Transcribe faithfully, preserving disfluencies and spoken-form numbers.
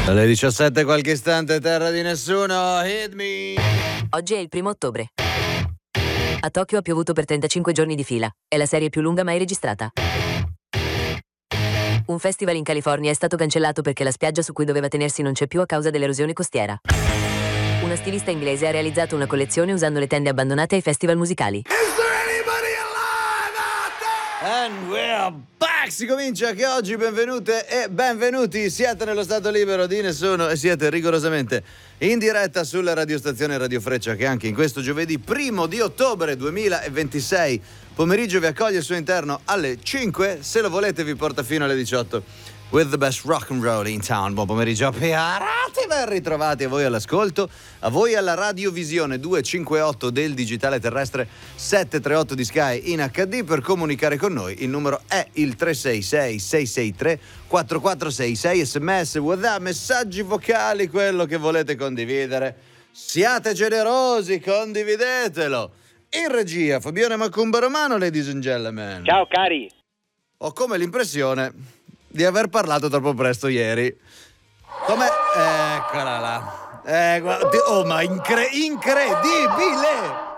Alle diciassette qualche istante, terra di nessuno, hit me. Oggi è il primo ottobre. A Tokyo ha piovuto per trentacinque giorni di fila. È la serie più lunga mai registrata. Un festival in California è stato cancellato perché la spiaggia su cui doveva tenersi non c'è più a causa dell'erosione costiera. Una stilista inglese ha realizzato una collezione usando le tende abbandonate ai festival musicali. And we're back! Si comincia che oggi benvenute e benvenuti, siete nello stato libero di nessuno e siete rigorosamente in diretta sulla radiostazione Radio Freccia che anche in questo giovedì primo di ottobre duemilaventisei pomeriggio vi accoglie al suo interno alle cinque, se lo volete vi porta fino alle diciotto. With the best rock and roll in town. Buon pomeriggio, pirati, ben ritrovati a voi all'ascolto, a voi alla radiovisione duecentocinquantotto del digitale terrestre settecentotrentotto di Sky in acca di. Per comunicare con noi il numero è il tre sei sei sei sei tre quattro quattro sei sei, sms, WhatsApp, messaggi vocali, quello che volete condividere. Siate generosi, condividetelo. In regia Fabione Macumba Romano, ladies and gentlemen. Ciao cari. Ho come l'impressione di aver parlato troppo presto ieri. Come? Eccola là. Eh, guarda, oh, ma incre- incredibile!